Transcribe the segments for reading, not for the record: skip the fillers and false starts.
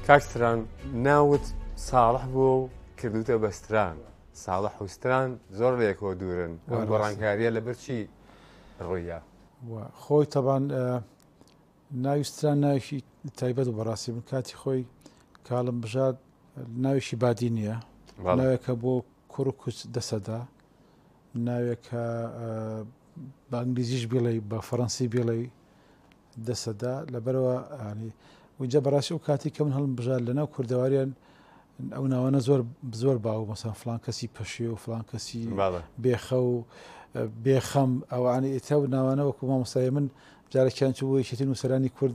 کاکستران ناوت ساڵح بوو و کردوتە بەستران ساڵح و ستران زۆر لێکەوە دوورن ئەم گۆڕانکاریە لەبەر چی ڕوویە خۆی تەبان ناویستران ناوێکی تایبەت و بەڕاستی من کاتی خۆی کاڵم بژات ناوێکی بادی نییە ناوێکە بۆ کوڕ و کوچ دەسەدا ناوێکە بە ئەنگلیزیش بڵێ بە فەڕەنسی بڵێ دەسەدا لەبەرەوە ینی وجە بەڕاستی و کاتی کە من هەڵم بژات لەناو کوردەواریان ئەو ناوانە زۆر باو مەسەڵەن فڵان کەسی پەشێ و فڵان کەسی بێخە و بێخەم ئەوانە ئێتا و ناوانە وەکو مامۆستای من جارێکیان چ بۆ یەکێتی نووسەرانی کورد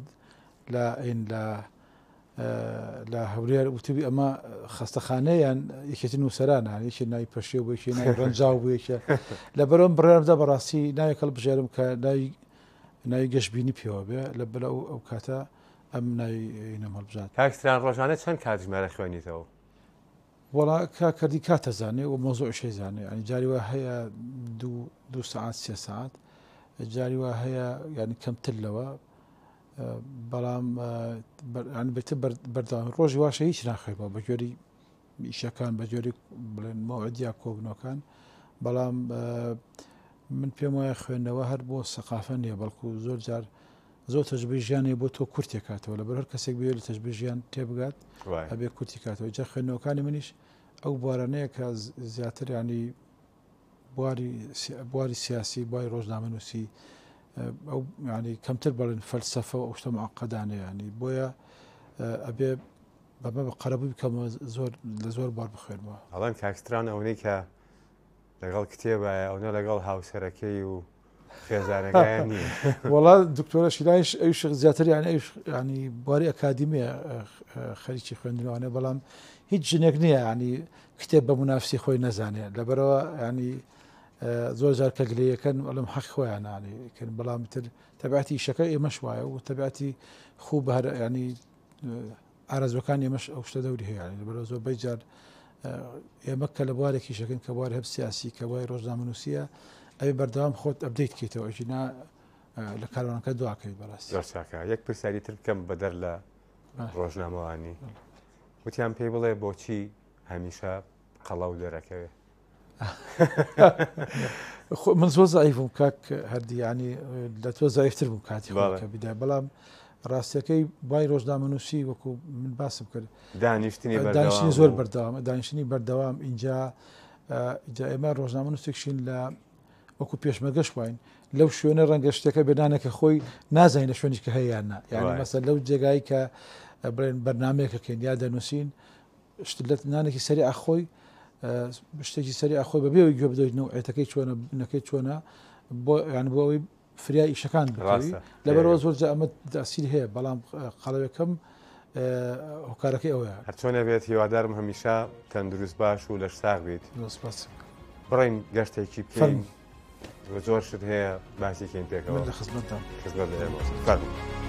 لە هەولێر وتبی ئەمە خەستەخانەیان یەکێتی نووسەرانە یەکێ ناوی پەشێ و یەکێ ناوی ڕەنجاو بوو یەکێ لەبەرەوە بڕیارمدا بەڕاستی ناوێک هەڵبژێرم کە ناوی گەشتبینی پێوە بێ لەبەر ئەو کاتە ئەم ناوی نەم هەڵبژات. کاکستران ڕۆژانە چەند کاتژمێرە خوێنیتەوە؟ وەڵا کاکردی کاتە زانێ و مۆزۆعشەی زانێ ینی جاری وا هەیە 2 ساعات 3 ساعت جاری وا هەیە ینی کەمتر لەوە بەڵام بێتە بەردەوام ڕۆژی واشە هیچ ناخێمەوە بە جۆری ئیشەکان بە جۆری بڵێن مەوعدیا کۆبنەوەکان بەڵام من پێم وایە خوێندنەوە هەر بۆ سەقافە نییە بەڵکو زۆر جار زۆر تەجربەی ژیانێ بۆ تۆ کورتێک کاتەوە لەبەر هەر کەسێک بێت لە تەجربەی ژیان تێبگات ئەبێ کورتی کاتەوە جا خوێندنەوەکانی منیش ئەو بوارانەیە کە زیاتر ینی بواری سیاسی بواری ڕۆژنامەنووسی ئەو ینی کەمتر بڵێن فەلسەفە و ئەو شتە معقەدانە ینی بۆیە ئەبێ بەمە بە قەرەبووی بکەمەوە لە زۆر بار بخوێنمەوە. هەڵەن کاکستران ئەوەی کە لەگەڵ کتێبایە ئەوە لەگەڵ هاوسەرەکەی و خێزانەکەیان نییە وڵا دکتۆرە شیلایش ئەوش زیاتر یان ینی بواری ئەکادیمیە خەریکی خوێندنەوەانێ بەڵام هیچ ژنێک نییە ینی کتێب بە منافسی خۆی نەزانێت لەبەرەوە ینی زۆر جار کە گلەیەکەن ئەڵم حەق خۆیان نانێکن بەڵام تر تەبعاتی ئیشەکە ئێمەش وایە و تەبعاتی خوب بەهر ینی ئارەزوەکان ئێمەش ئەو شتە دەوری هەیە لەبەرەوە زۆر بەیجار ئێمە کە لە بوارێکی شەکەن کە بوار هەب سیاسی کە وای ڕۆژنامەنووسیە ئەوێ بەردەوام خۆت ئەبدەیت کەیتەوە ژینا لە کاروانەکە دواکەی بەڕاستی زۆرچاکە یەک پرسیاری تر بکەم بەدەر لە ڕۆژنامەوانی وتیان پێی بڵێ بۆچی هەمیشە قەڵەو دەرەکەوێ من زۆر زایفم کاک هەردی ینی لە تۆ زایفتر بووم کاتی خۆکە بیدای بەڵام ڕاستیەکەی بای ڕۆژنامەنووسی وەکو من باسم کرد دانیشتنی زۆر بەردەوام دانیشتنی بەردەوام اینجا ئێمە ڕۆژنامەنووسێکشین لە وەکو پێشمەرگەش واین لەو شوێنە ڕەنگە شتەکە بێدانێکە خۆی نازانین لە شوێنی کە هەیەیاننا یعنی مەسەر لەو جێگایی کە بڵێن بەرنمەیەکەکەین یا دەنووسین نانێکی سەری ئاخۆی شتێکی سەری ئاخۆی بەبێەوەی گوێ بدەیت نەوعێتەکەی چۆنە بنەکەی چۆنە بۆ یان بۆ ئەوەی فریا ئیشەکان بکەوی لەبەرەوە زۆر ئەمە داسیری هەیە بەڵام قەڵەوەکەم هۆکارەکەی ئەوەیە هەرچۆنە بێت هیوادارم هەمیشە تەندروست باش و لە شتاق بیت بڕین گەشتێکی بکەین زۆر شت هەیە باسیکەین پێکەوە لە خزمەتتان خزمەت لە ئێمە